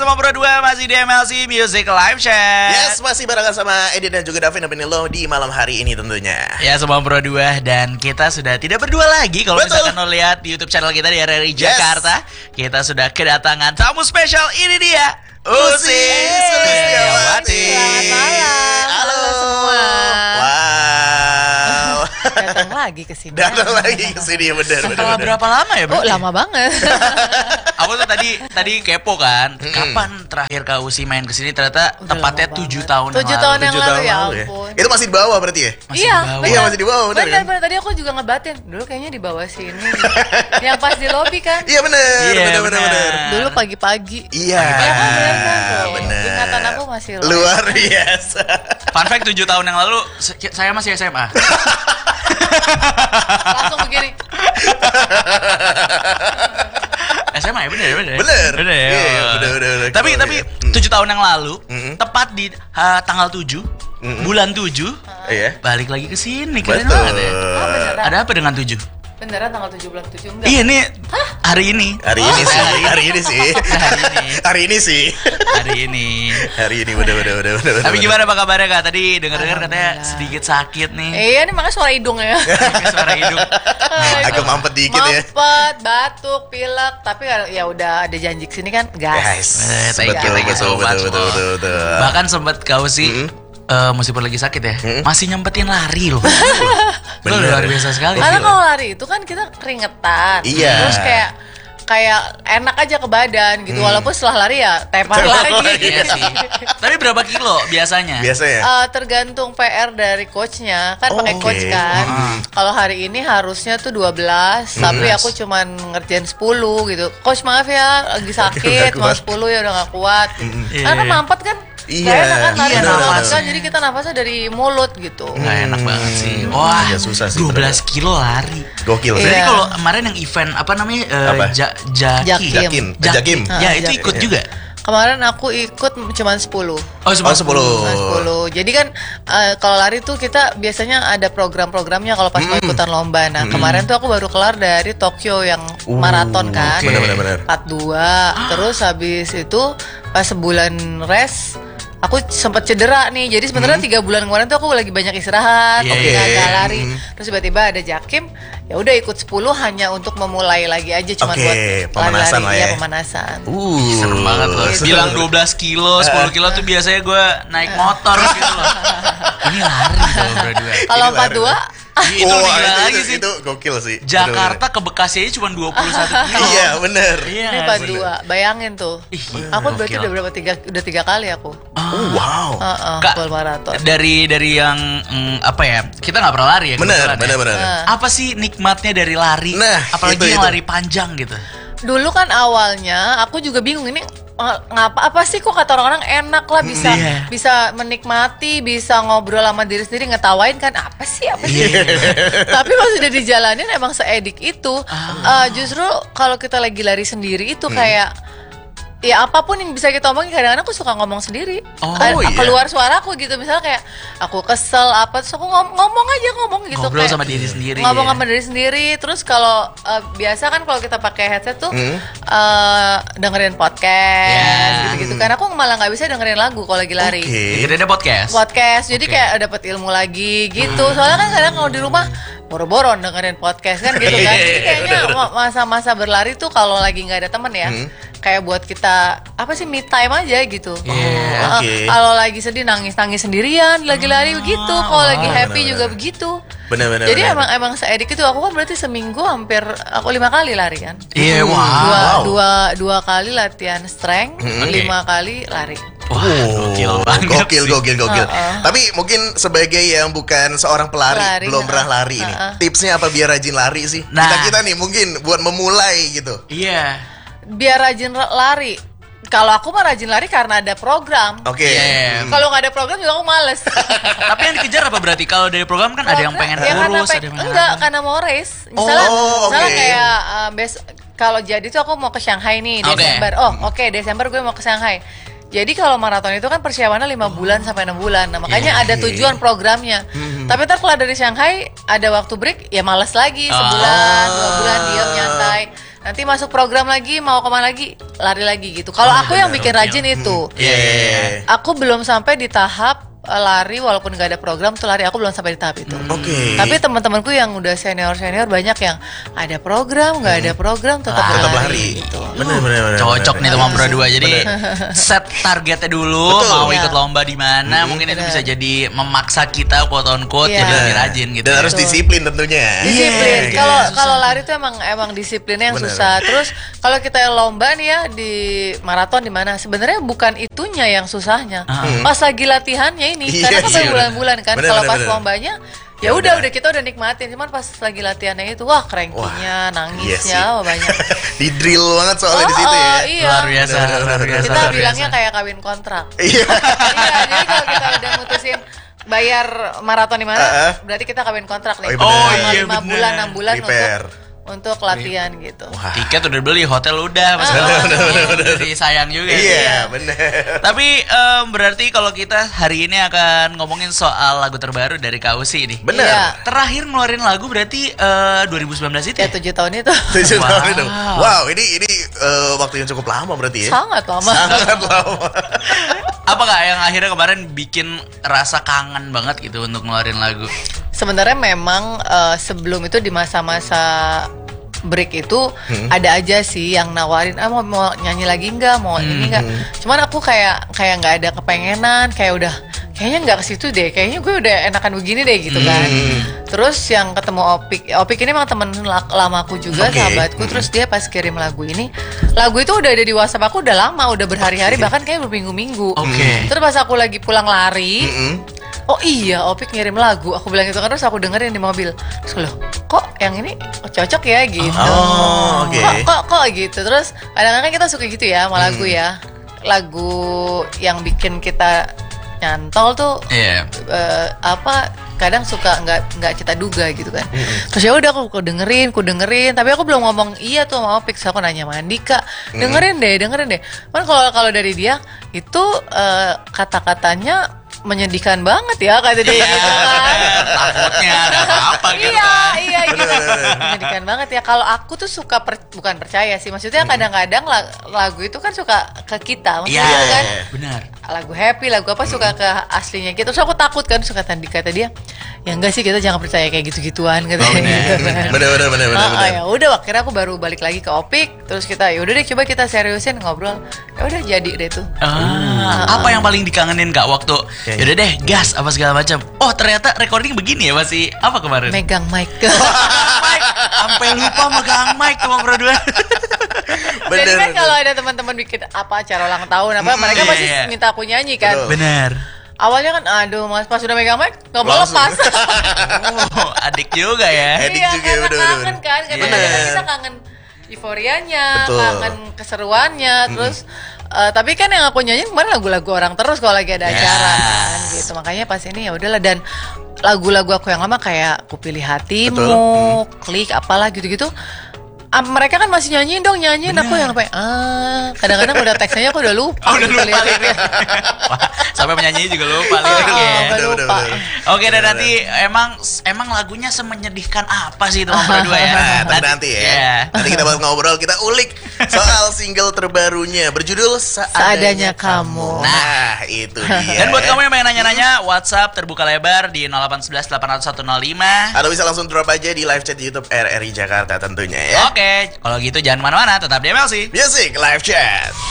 semua Pro 2 masih di MLC Music Live Chat. Yes, masih barengan sama Edi dan juga Davin Lo di malam hari ini tentunya. Ya semua Pro 2, dan kita sudah tidak berdua lagi. Kalau misalkan lo lihat di YouTube channel kita di RRI Jakarta, kita sudah kedatangan tamu spesial. Ini dia Usi Sulistiawati. Selamat malam. Halo semua. Wow. Datang lagi ke sini. Datang lagi ke sini, benar. Setelah berapa lama ya, Bro? Oh, lama banget. Aku tuh tadi kepo kan, kapan terakhir Kak Usi main ke sini? Ternyata Udah tepatnya lama 7 tahun 7 tahun yang 7 lalu, tahun ya lalu ampun. Itu masih di bawah berarti ya? Masih Iya, di bawah. Iya, masih di bawah, benar kan? Benar. Tadi aku juga ngebatin. Dulu kayaknya di bawah sini. Yang pas di lobi kan. Iya benar, Iya, benar. benar. Dulu pagi-pagi. Iya. Ya kan benar kan? Tuh, benar. Ingatan aku masih Luar biasa. Fun fact, 7 tahun yang lalu saya masih SMA. langsung begini. SMA ya, bener ya? Bener. ya. Iya, bener. Tapi 7 tahun yang lalu, tepat di tanggal 7 bulan 7, Iya. balik lagi ke sini. Keren Betul. banget ya. Oh, beneran. Ada apa dengan 7? Beneran tanggal 7 bulan 7 enggak? Iya nih, hari ini. Hari ini sih. Hari ini, Bener. Tapi gimana Pak kabarnya Kak? Tadi dengar-dengar katanya Alhamdulillah. sedikit sakit nih. Iya, ini makanya suara hidung ya. Suara hidung. Agak mampet dikit ya. Mampet, batuk, pilek. Tapi ya udah ada janji kesini kan, gas. Thank you, thank you so much. Betul. Bahkan sempat kau sih meskipun lagi sakit ya, masih nyempetin lari loh. Itu Bener. luar biasa sekali. Karena kalau lari itu kan kita keringetan. Iya. Terus kayak enak aja ke badan gitu. Walaupun setelah lari ya tepar lagi. Iya sih. Tapi berapa kilo biasanya? Biasanya. Tergantung PR dari coachnya. Kan Oh, pakai oke. coach kan. Kalau hari ini harusnya tuh 12, tapi aku cuman ngerjain 10 gitu. Coach maaf ya, lagi sakit, Nggak mau kuat. 10 ya udah gak kuat. Iya. Karena kan mampet kan. Iya. Gak enak kan lari Iya, dari nafas. kan, jadi kita nafasnya dari mulut gitu. Nggak enak banget sih. Wah, Agak susah sih, 12 kilo lari. Gokil sih. Jadi Iya. kalau kemarin yang event apa namanya? Apa? Jakim. Jakim. Ya, Ah, itu Jakim. ikut juga. Kemarin aku ikut cuman 10. Oh, cuma 10. Cuma 10. Jadi kan kalau lari tuh kita biasanya ada program-programnya kalau pas mau ikutan lomba. Nah, kemarin tuh aku baru kelar dari Tokyo yang maraton kan. oke. Bener. 42. Terus habis itu pas sebulan rest aku sempat cedera nih. Jadi sebenarnya 3 bulan kemarin tuh aku lagi banyak istirahat, Iya, iya. nggak lari. Terus tiba-tiba ada Jakim, ya udah ikut 10 hanya untuk memulai lagi aja, cuma Oke, buat pemanasan lah ya. pemanasan. Serem banget loh. Bilang 12 kilo, 10 kilo tuh biasanya gue naik motor gitu loh. Ini lari kalau berdua. Kalau Ini 42 Itu lebih gila lagi sih. Itu gokil sih. Jakarta ke Bekasi aja cuma 21 Bener-bener. kilo. Iya, bener. Iya. ini nggak sih? 42, bayangin tuh. Ih, Aku berarti gokil. udah berapa udah 3 kali aku. Wow. Kak, Full maraton. dari yang apa ya, kita nggak pernah lari ya kebetulan ya. Bener. Apa sih nikmatnya dari lari? Nah, apalagi itu. yang lari panjang gitu. Dulu kan awalnya aku juga bingung ini apa sih kok kata orang-orang enak lah bisa Iya. bisa menikmati, bisa ngobrol sama diri sendiri, ngetawain kan apa sih. Tapi pas sudah dijalanin emang seedik itu. Justru kalau kita lagi lari sendiri itu kayak ya apapun yang bisa kita omongin, kadang-kadang aku suka ngomong sendiri. Oh, iya. Keluar suaraku gitu, misalnya kayak aku kesel apa, terus aku ngomong gitu. Ngobrol kayak sama diri sendiri. ngomong ya. sama diri sendiri. Terus kalau biasa kan kalau kita pakai headset tuh dengerin podcast gitu-gitu kan. Aku malah nggak bisa dengerin lagu kalau lagi lari. Oke. Jadi ada podcast. Jadi Oke. kayak dapat ilmu lagi gitu. Soalnya kan kadang kalau di rumah boro-boro dengerin podcast kan gitu kan. Jadi kayaknya masa-masa berlari tuh kalau lagi nggak ada temen ya, kayak buat kita apa sih, me time aja gitu. Iya. Oke. Kalau lagi sedih nangis sendirian, lagi lari begitu. Kalau lagi happy benar-benar. juga begitu. Bener. Jadi emang seedik itu. Aku kan berarti seminggu hampir aku 5 kali lari kan. Iya, wow. Dua kali latihan strength, 5 kali lari. Wah, gokil banget. Gokil. Tapi mungkin sebagai yang bukan seorang pelari, Pelari, belum pernah lari ini, tipsnya apa biar rajin lari sih? Nah. Kita nih mungkin buat memulai gitu. Iya. Biar rajin lari. Kalau aku mah rajin lari karena ada program. Oke. Iya. Kalau nggak ada program juga aku males. Tapi yang dikejar apa berarti? Kalau dari program kan ada yang pengen Ya, karena kurus, ada yang pengen enggak, apa. karena mau race. Misalnya, Oh, misalnya oke. kayak kalau jadi tuh aku mau ke Shanghai nih Oke. Desember. Desember gue mau ke Shanghai. Jadi kalau maraton itu kan persiapannya 5 bulan sampai 6 bulan. Nah, makanya ada tujuan programnya. Tapi ntar kalau dari Shanghai ada waktu break, ya malas lagi sebulan, 2 bulan diam nyantai. nanti masuk program lagi, mau kemana lagi, lari lagi gitu. Kalau aku yang bikin rajin itu, aku belum sampai di tahap lari walaupun nggak ada program tuh lari, aku belum sampai di tahap itu. Tapi teman-temanku yang udah senior banyak yang ada program, nggak ada program tetap lari. Gitu. Bener. Cocok nih teman berdua. Jadi set targetnya dulu. Betul. Mau ikut lomba di mana, mungkin itu bisa jadi memaksa kita quote on quote jadi lebih rajin gitu. Dan harus disiplin tentunya. Disiplin. Iya, Kalau lari tuh emang disiplinnya yang susah. Terus kalau kita lomba nih ya di maraton di mana, sebenarnya bukan itunya yang susahnya. Pas lagi latihannya ini, karena kan baru bulan-bulan kan. Kalau pas lombanya ya udah kita udah nikmatin. Cuman pas lagi latihannya itu wah cranky-nya, nangisnya banyak. Di drill banget soalnya di situ ya. Iya. Luar biasa. Kita bilangnya kayak kawin kontrak. Iya. Iya, jadi kalau kita udah mutusin bayar maraton di mana, berarti kita kawin kontrak nih. Oh, iya, 5 bulan, 6 bulan Prepare. untuk latihan gitu. Tiket udah beli, hotel udah, jadi sayang juga. Iya, bener. Tapi berarti kalau kita hari ini akan ngomongin soal lagu terbaru dari Kak Usi nih. Bener. Iya. Terakhir ngeluarin lagu berarti 2019 itu Ya ya? 7 tahun itu. 7 tahun itu. Wow, ini waktu yang cukup lama berarti ya. Sangat lama. Sangat lama. Apa Kak yang akhirnya kemarin bikin rasa kangen banget gitu untuk ngeluarin lagu? Sebenarnya memang sebelum itu di masa-masa break itu ada aja sih yang nawarin mau nyanyi lagi nggak, mau ini nggak. Cuman aku kayak nggak ada kepengenan, kayaknya nggak ke situ deh, kayaknya gue udah enakan begini deh gitu kan. Terus yang ketemu Opik ini emang temen lamaku juga, sahabatku. Terus dia pas kirim lagu itu udah ada di WhatsApp aku udah lama, udah berhari-hari, bahkan kayak berminggu-minggu. Terus pas aku lagi pulang lari, oh iya, Opik ngirim lagu. Aku bilang gitu kan, terus aku dengerin di mobil. Terus loh, kok yang ini cocok ya gitu. Kok gitu. Terus kadang-kadang kita suka gitu ya sama lagu ya. Lagu yang bikin kita nyantol tuh kadang suka nggak kita duga gitu kan. Terus ya udah aku dengerin, tapi aku belum ngomong iya tuh sama Opik. So, aku nanya sama Andika, dengerin deh. Kan kalau dari dia itu kata-katanya menyedihkan banget ya kata dia gitu kan. Takutnya ada apa-apa gitu. Iya gitu. Menyedihkan banget ya. Kalau aku tuh suka bukan percaya sih. Maksudnya kadang-kadang lagu itu kan suka ke kita. Maksudnya gitu kan. Benar. Lagu happy, lagu apa suka ke aslinya gitu. Terus aku takut kan, suka kata dia, ya enggak sih, kita jangan percaya kayak gitu-gituan katanya. Bener. Ya udah, akhirnya aku baru balik lagi ke Opik. Terus kita ya udah deh, coba kita seriusin ngobrol. Ya udah jadi deh tuh. Apa yang paling dikangenin Kak waktu yaudah deh gas apa segala macam? Oh ternyata recording begini ya, masih apa kemarin? Megang mic. Mic, sampai lupa megang mic teman berdua. Jadi kan kalau ada teman-teman bikin apa acara ulang tahun apa, mereka pasti minta aku nyanyi kan. Bener. Awalnya kan aduh mas, pas udah megang mic nggak mau lepas. Oh, adik juga ya. Iya, karena kangen kan, kadang-kadang kita kangen euforianya, kangen keseruannya, terus tapi kan yang aku nyanyiin kemarin lagu-lagu orang terus kalau lagi ada acara kan gitu. Makanya pas ini ya udahlah, dan lagu-lagu aku yang lama kayak Ku Pilih Hatimu, Klik apalah gitu-gitu. Mereka kan masih nyanyiin, aku yang sampai kadang-kadang udah teksnya aku udah lupa. Sampai penyanyi juga lupa lupa. Oke, dan nanti emang lagunya semenyedihkan apa sih teman berdua ya? Nanti ya. Nanti kita bakal ngobrol, kita ulik soal single terbarunya berjudul Seadanya Kamu. Nah, itu dia. Dan buat kamu yang pengen nanya-nanya, WhatsApp terbuka lebar di 0811 800 105. Atau bisa langsung drop aja di live chat YouTube RRI Jakarta tentunya ya. Oke, kalau gitu jangan mana-mana, tetap di MLC Music Live Chat.